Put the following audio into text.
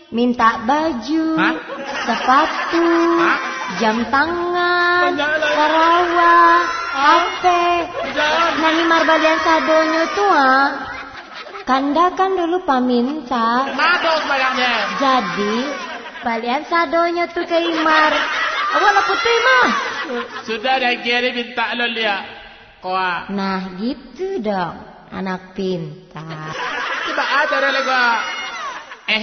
minta baju, sepatu, jam tangan, karawang, HP. Nani marbalian sadonyo tuh Kanda kan dulu paminta. Mados bayangnya. Jadi balian sadonyo tuh ke Imar. Awak putih mah. Sudah dah kiri minta lo lihat. Nah gitu dong, anak pintar. Coba aja deh gua.